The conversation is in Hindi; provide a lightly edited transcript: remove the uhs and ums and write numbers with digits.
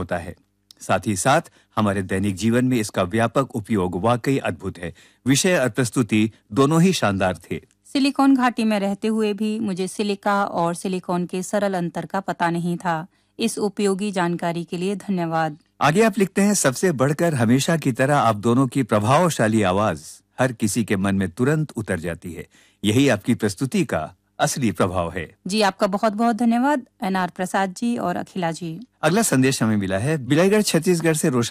होता है। साथ ही साथ हमारे दैनिक जीवन में इसका व्यापक उपयोग वाकई अद्भुत है। विषय और प्रस्तुति दोनों ही शानदार थे। सिलिकॉन घाटी में रहते हुए भी मुझे सिलिका और सिलिकॉन के सरल अंतर का पता नहीं था। इस उपयोगी जानकारी के लिए धन्यवाद। आगे आप लिखते हैं, सबसे बढ़कर हमेशा की तरह आप दोनों की प्रभावशाली आवाज हर किसी के मन में तुरंत उतर जाती है। यही आपकी प्रस्तुति का असली प्रभाव है। जी, आपका बहुत बहुत धन्यवाद NR प्रसाद जी और अखिला जी। अगला संदेश हमें मिला है बिलाईगढ़ छत्तीसगढ़ से रोशन